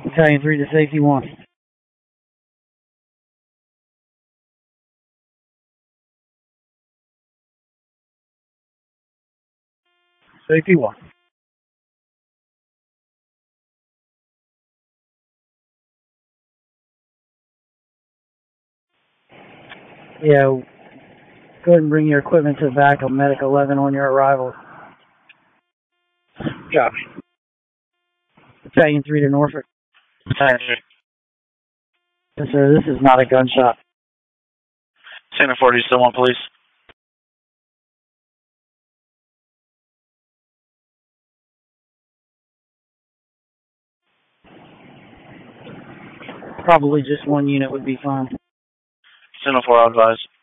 Battalion 3 to Safety 1. Safety 1. Yeah, go ahead and bring your equipment to the back of Medic 11 on your arrival. Copy. Battalion 3 to Norfolk. Battalion 3. Yes, sir, this is not a gunshot. Center 40, still want police? Probably just one unit would be fine. Center 4, I'll advise.